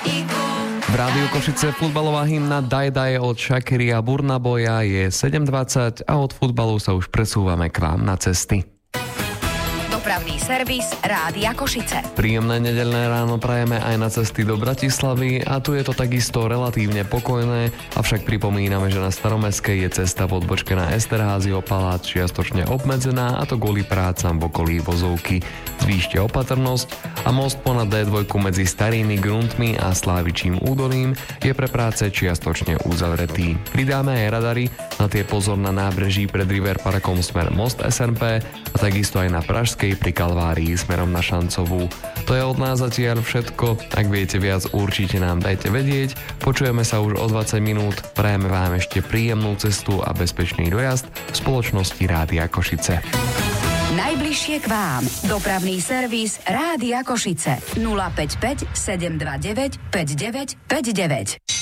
V Rádiu Košice futbalová hymna Daj Daj od Shakiry a Burna Boya je 7:20 a od futbalu sa už presúvame k vám na cesty. Dopravný servis Rádia Košice. Príjemné nedeľné ráno prajeme aj na cesty do Bratislavy a tu je to takisto relatívne pokojné, avšak pripomíname, že na Staromestskej je cesta v odbočke na Esterházyho palác čiastočne obmedzená, a to kvôli prácam v okolí Vozovky. Zvýšte opatrnosť a most ponad D2 medzi Starými Gruntmi a Slávičím údolím je pre práce čiastočne uzavretý. Pridáme aj radary, na tie pozor na nábreží pred River Parkom smer Most SNP a takisto aj na Pražskej pri Kalvárii smerom na Šancovú. To je od nás zatiaľ všetko. Ak viete viac, určite nám dajte vedieť. Počujeme sa už o 20 minút. Prajeme vám ešte príjemnú cestu a bezpečný dojazd v spoločnosti Rádia Košice. Najbližšie k vám. Dopravný servis Rádia Košice. 055 729 5959.